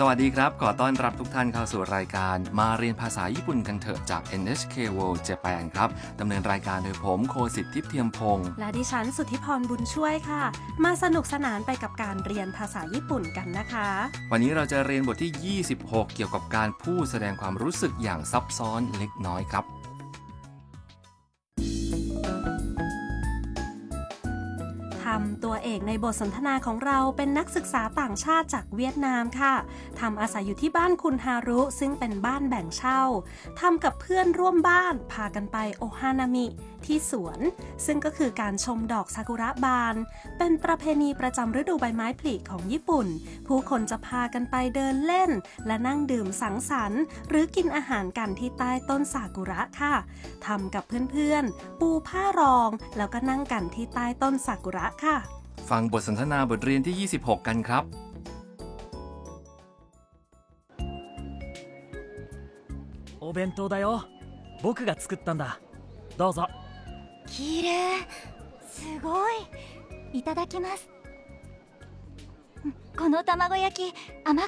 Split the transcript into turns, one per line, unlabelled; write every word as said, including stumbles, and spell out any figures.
สวัสดีครับขอต้อนรับทุกท่านเข้าสู่รายการมาเรียนภาษาญี่ปุ่นกันเถอะจาก เอ็น เอช เค World Japan ครับดำเนินรายการโดยผมโคสิทธิ์ทิพย์เทียมพงษ์
และดิฉันสุทธิพรบุญช่วยค่ะมาสนุกสนานไปกับการเรียนภาษาญี่ปุ่นกันนะคะ
วันนี้เราจะเรียนบทที่ยี่สิบหกเกี่ยวกับการพูดแสดงความรู้สึกอย่างซับซ้อนเล็กน้อยครับ
ทำตัวเอกในบทสนทนาของเราเป็นนักศึกษาต่างชาติจากเวียดนามค่ะทำอาศัยอยู่ที่บ้านคุณฮารุซึ่งเป็นบ้านแบ่งเช่าทำกับเพื่อนร่วมบ้านพากันไปโอฮานามิที่สวนซึ่งก็คือการชมดอกซากุระบานเป็นประเพณีประจำฤดูใบไม้ผลิของญี่ปุ่นผู้คนจะพากันไปเดินเล่นและนั่งดื่มสังสรรค์หรือกินอาหารกันที่ใต้ต้นซากุระค่ะทำกับเพื่อนๆปูผ้ารองแล้วก็นั่งกันที่ใต้ต้นซากุระค่ะ
ฟังบทสนทนาบทเรียนที่ยี่สิบหกกันครับ
お弁当だよ僕が作ったんだどうぞ
きれいすごいいただきますこの卵焼き甘